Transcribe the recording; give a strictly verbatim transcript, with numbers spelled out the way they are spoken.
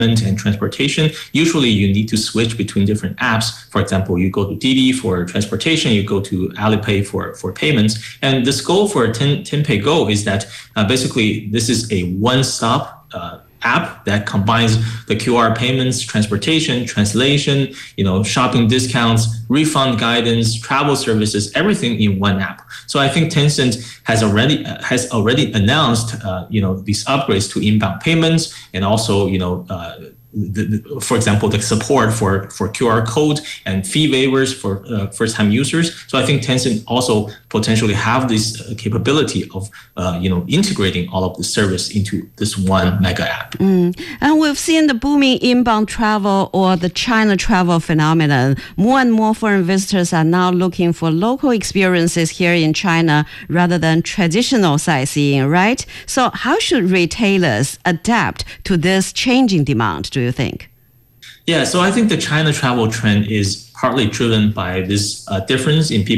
and transportation, usually you need to switch between different apps. For example, you go to Didi for transportation, you go to Alipay for, for payments. And the goal for Tenpay Go is that uh, basically this is a one-stop uh, app that combines the Q R payments, transportation, translation, you know, shopping discounts, refund guidance, travel services, everything in one app. So I think Tencent has already uh, has already announced, uh, you know, these upgrades to inbound payments and also, you know, uh, The, the, for example, the support for, for Q R code and fee waivers for uh, first-time users. So I think Tencent also potentially have this uh, capability of, uh, you know, integrating all of the service into this one mega app. Mm. And we've seen the booming inbound travel or the China travel phenomenon. More and more foreign visitors are now looking for local experiences here in China rather than traditional sightseeing, right? So how should retailers adapt to this changing demand, do you think? Yeah, so I think the China travel trend is partly driven by this uh, difference in people